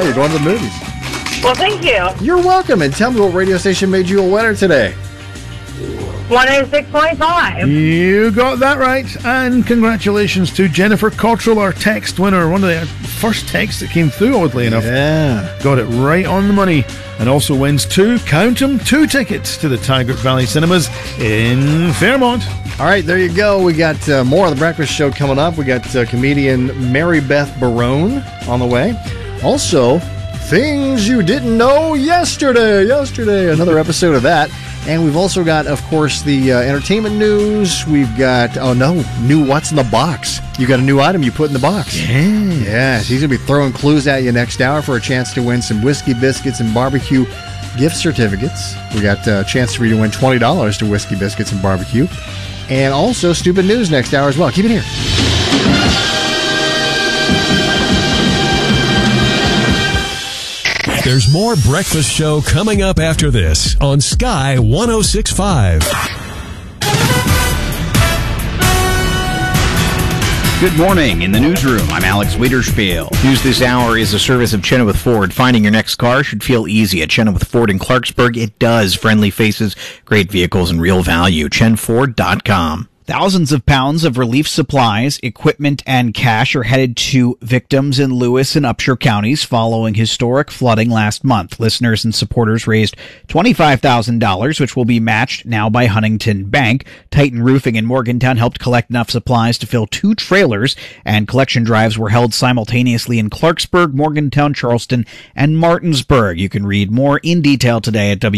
You're going to the movies. Well, thank you. You're welcome. And tell me what radio station made you a winner today. 106.5. You got that right. And congratulations to Jennifer Cottrell, our text winner. One of the first texts that came through, oddly enough. Yeah. Got it right on the money. And also wins two tickets to the Tigert Valley Cinemas in Fairmont. All right, there you go. We got more of The Breakfast Show coming up. We got comedian Mary Beth Barone on the way. Also, Things You Didn't Know Yesterday. Another episode of that. And we've also got, of course, the entertainment news. We've got, new What's in the Box. You got a new item you put in the box. Yes, he's going to be throwing clues at you next hour for a chance to win some Whiskey Biscuits and Barbecue gift certificates. We got a chance for you to win $20 to Whiskey Biscuits and Barbecue. And also Stupid News next hour as well. Keep it here. There's more Breakfast Show coming up after this on Sky 106.5. Good morning. In the newsroom, I'm Alex Wiederspiel. News this hour is a service of Chenoweth Ford. Finding your next car should feel easy at Chenoweth Ford in Clarksburg. It does. Friendly faces, great vehicles, and real value. ChenFord.com. Thousands of pounds of relief supplies, equipment, and cash are headed to victims in Lewis and Upshur counties following historic flooding last month. Listeners and supporters raised $25,000, which will be matched now by Huntington Bank. Titan Roofing in Morgantown helped collect enough supplies to fill 2 trailers, and collection drives were held simultaneously in Clarksburg, Morgantown, Charleston, and Martinsburg. You can read more in detail today at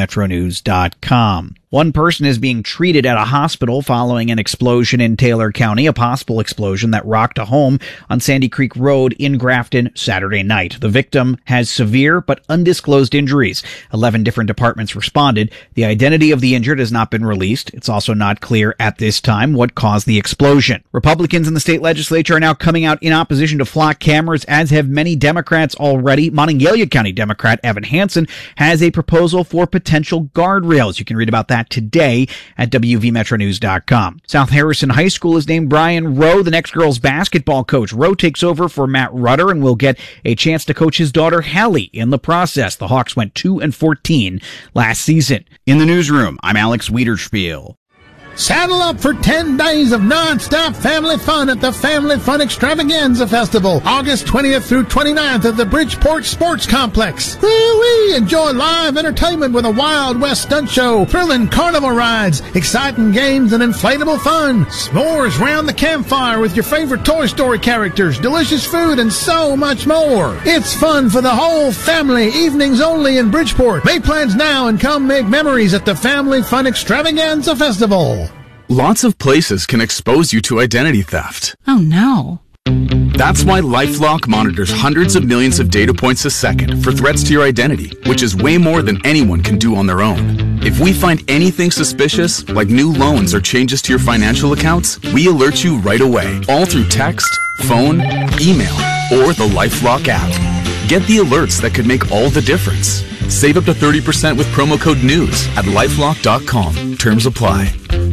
WVMetroNews.com. One person is being treated at a hospital following an explosion in Taylor County, a possible explosion that rocked a home on Sandy Creek Road in Grafton Saturday night. The victim has severe but undisclosed injuries. 11 different departments responded. The identity of the injured has not been released. It's also not clear at this time what caused the explosion. Republicans in the state legislature are now coming out in opposition to flock cameras, as have many Democrats already. Monongalia County Democrat Evan Hansen has a proposal for potential guardrails. You can read about that today at WVMetroNews.com. South Harrison High School has named Brian Rowe the next girls basketball coach. Rowe takes over for Matt Rudder and will get a chance to coach his daughter Hallie in the process. The Hawks went 2-14 last season. In the newsroom, I'm Alex Wiederspiel. Saddle up for 10 days of non-stop family fun at the Family Fun Extravaganza Festival, August 20th through 29th at the Bridgeport Sports Complex. Woo-wee! Enjoy live entertainment with a Wild West stunt show, thrilling carnival rides, exciting games, and inflatable fun. S'mores round the campfire with your favorite Toy Story characters, delicious food, and so much more. It's fun for the whole family, evenings only in Bridgeport. Make plans now and come make memories at the Family Fun Extravaganza Festival. Lots of places can expose you to identity theft. Oh no. That's why LifeLock monitors hundreds of millions of data points a second for threats to your identity, which is way more than anyone can do on their own. If we find anything suspicious, like new loans or changes to your financial accounts, we alert you right away, all through text, phone, email, or the LifeLock app. Get the alerts that could make all the difference. Save up to 30% with promo code NEWS at LifeLock.com. Terms apply.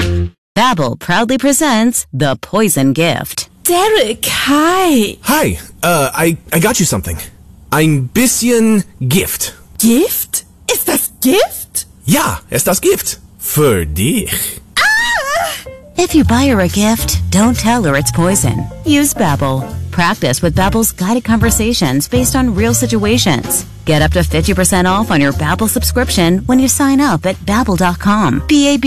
Babbel proudly presents The Poison Gift. Derek, hi. Hi, I got you something. Ein bisschen Gift. Gift? Ist das Gift? Ja, ist das Gift. Für dich. Ah! If you buy her a gift, don't tell her it's poison. Use Babbel. Practice with Babbel's guided conversations based on real situations. Get up to 50% off on your Babbel subscription when you sign up at Babbel.com.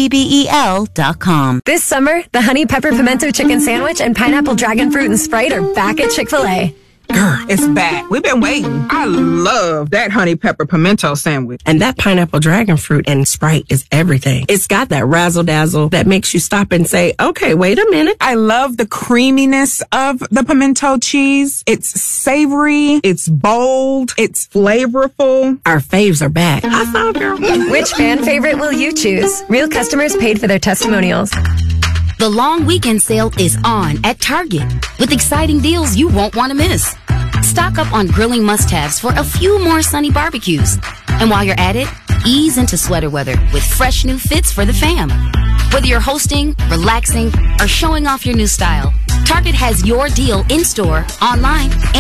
Babbel.com. This summer, the Honey Pepper Pimento Chicken Sandwich and Pineapple Dragon Fruit and Sprite are back at Chick-fil-A. Girl, it's back. We've been waiting. I love that honey pepper pimento sandwich. And that pineapple dragon fruit and Sprite is everything. It's got that razzle dazzle that makes you stop and say, okay, wait a minute. I love the creaminess of the pimento cheese. It's savory. It's bold. It's flavorful. Our faves are back. I saw, girl. Which fan favorite will you choose? Real customers paid for their testimonials. The long weekend sale is on at Target with exciting deals you won't want to miss. Stock up on grilling must-haves for a few more sunny barbecues. And while you're at it, ease into sweater weather with fresh new fits for the fam. Whether you're hosting, relaxing, or showing off your new style, Target has your deal in-store, online,